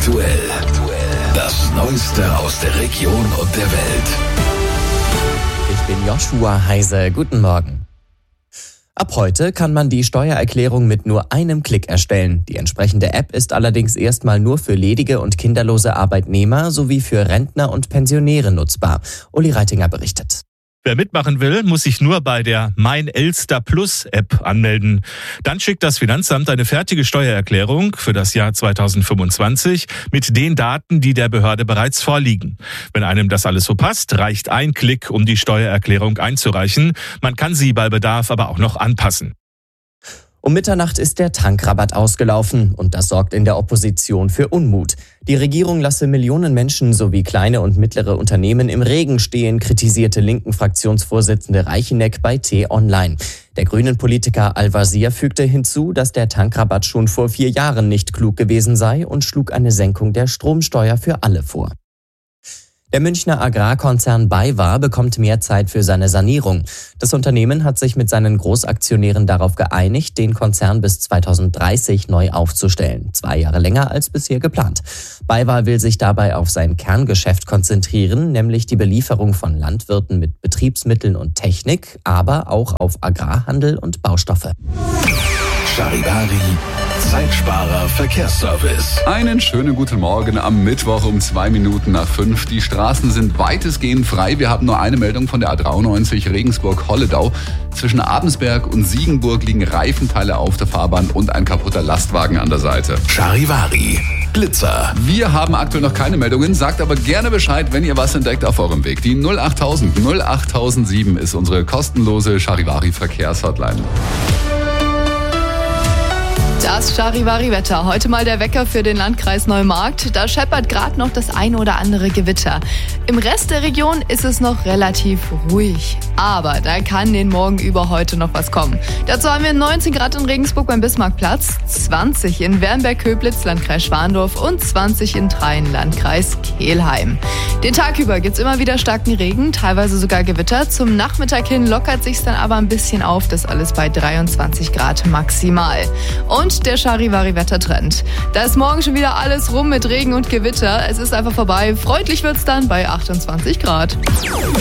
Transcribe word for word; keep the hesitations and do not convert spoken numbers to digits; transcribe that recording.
Aktuell. Das Neueste aus der Region und der Welt. Ich bin Joshua Heise. Guten Morgen. Ab heute kann man die Steuererklärung mit nur einem Klick erstellen. Die entsprechende App ist allerdings erstmal nur für ledige und kinderlose Arbeitnehmer sowie für Rentner und Pensionäre nutzbar. Uli Reitinger berichtet. Wer mitmachen will, muss sich nur bei der Mein Elster Plus App anmelden. Dann schickt das Finanzamt eine fertige Steuererklärung für das Jahr zweitausendfünfundzwanzig mit den Daten, die der Behörde bereits vorliegen. Wenn einem das alles so passt, reicht ein Klick, um die Steuererklärung einzureichen. Man kann sie bei Bedarf aber auch noch anpassen. Um Mitternacht ist der Tankrabatt ausgelaufen und das sorgt in der Opposition für Unmut. Die Regierung lasse Millionen Menschen sowie kleine und mittlere Unternehmen im Regen stehen, kritisierte linken Fraktionsvorsitzende Reicheneck bei T-Online. Der grünen Politiker Al-Wazir fügte hinzu, dass der Tankrabatt schon vor vier Jahren nicht klug gewesen sei und schlug eine Senkung der Stromsteuer für alle vor. Der Münchner Agrarkonzern BayWa bekommt mehr Zeit für seine Sanierung. Das Unternehmen hat sich mit seinen Großaktionären darauf geeinigt, den Konzern bis zweitausenddreißig neu aufzustellen. Zwei Jahre länger als bisher geplant. BayWa will sich dabei auf sein Kerngeschäft konzentrieren, nämlich die Belieferung von Landwirten mit Betriebsmitteln und Technik, aber auch auf Agrarhandel und Baustoffe. Charivari, Zeitsparer Verkehrsservice. Einen schönen guten Morgen am Mittwoch um zwei Minuten nach fünf. Die Straßen sind weitestgehend frei. Wir haben nur eine Meldung von der A dreiundneunzig Regensburg-Holledau. Zwischen Abensberg und Siegenburg liegen Reifenteile auf der Fahrbahn und ein kaputter Lastwagen an der Seite. Charivari, Blitzer. Wir haben aktuell noch keine Meldungen, sagt aber gerne Bescheid, wenn ihr was entdeckt auf eurem Weg. Die null achttausend null achttausendsieben ist unsere kostenlose Charivari-Verkehrshotline. Das Charivari-Wetter. Heute mal der Wecker für den Landkreis Neumarkt. Da scheppert gerade noch das eine oder andere Gewitter. Im Rest der Region ist es noch relativ ruhig. Aber da kann den Morgen über heute noch was kommen. Dazu haben wir neunzehn Grad in Regensburg beim Bismarckplatz, zwanzig in Wernberg-Köblitz, Landkreis Schwandorf und zwanzig in Train, Landkreis Kelheim. Den Tag über gibt's immer wieder starken Regen, teilweise sogar Gewitter. Zum Nachmittag hin lockert sich's dann aber ein bisschen auf. Das alles bei dreiundzwanzig Grad maximal. Und der Charivari-Wettertrend. Da ist morgen schon wieder alles rum mit Regen und Gewitter. Es ist einfach vorbei. Freundlich wird's dann bei achtundzwanzig Grad.